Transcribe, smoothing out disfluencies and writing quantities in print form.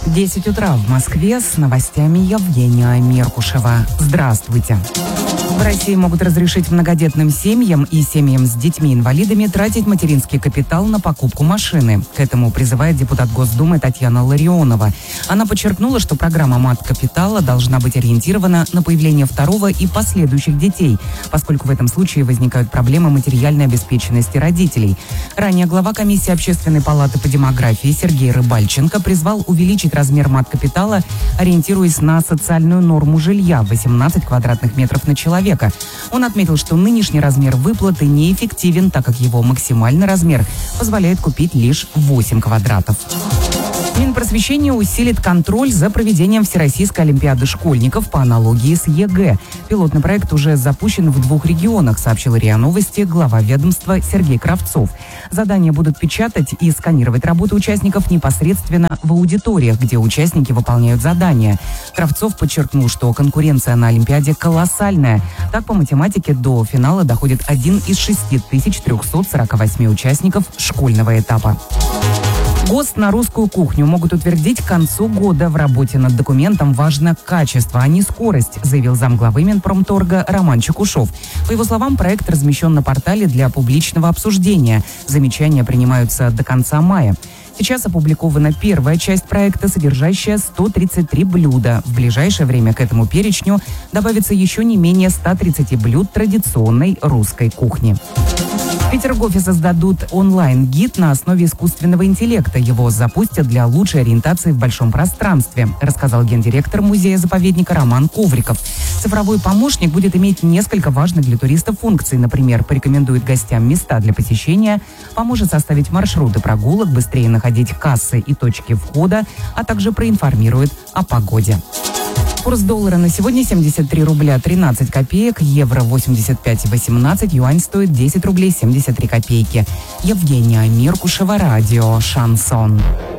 10 утра в Москве, с новостями Евгения Меркушева. Здравствуйте. В России могут разрешить многодетным семьям и семьям с детьми-инвалидами тратить материнский капитал на покупку машины. К этому призывает депутат Госдумы Татьяна Ларионова. Она подчеркнула, что программа мат-капитала должна быть ориентирована на появление второго и последующих детей, поскольку в этом случае возникают проблемы материальной обеспеченности родителей. Ранее глава комиссии Общественной палаты по демографии Сергей Рыбальченко призвал увеличить размер мат-капитала, ориентируясь на социальную норму жилья – 18 квадратных метров на человека. Он отметил, что нынешний размер выплаты неэффективен, так как его максимальный размер позволяет купить лишь 8 квадратов. Минпросвещение усилит контроль за проведением Всероссийской олимпиады школьников по аналогии с ЕГЭ. Пилотный проект уже запущен в 2 регионах, сообщил РИА Новости глава ведомства Сергей Кравцов. Задания будут печатать и сканировать работу участников непосредственно в аудиториях, где участники выполняют задания. Кравцов подчеркнул, что конкуренция на олимпиаде колоссальная. Так, по математике до финала доходит 1 из 6348 участников школьного этапа. ГОСТ на русскую кухню могут утвердить к концу года. В работе над документом важно качество, а не скорость, заявил замглавы Минпромторга Роман Чекушев. По его словам, проект размещен на портале для публичного обсуждения. Замечания принимаются до конца мая. Сейчас опубликована первая часть проекта, содержащая 133 блюда. В ближайшее время к этому перечню добавится еще не менее 130 блюд традиционной русской кухни. В Петергофе создадут онлайн-гид на основе искусственного интеллекта. Его запустят для лучшей ориентации в большом пространстве, рассказал гендиректор музея-заповедника Роман Ковриков. Цифровой помощник будет иметь несколько важных для туристов функций. Например, порекомендует гостям места для посещения, поможет составить маршруты прогулок, быстрее находить кассы и точки входа, а также проинформирует о погоде. Курс доллара на сегодня 73 рубля 13 копеек, евро 85,18, юань стоит 10 рублей 73 копейки. Евгения Меркушева, радио «Шансон».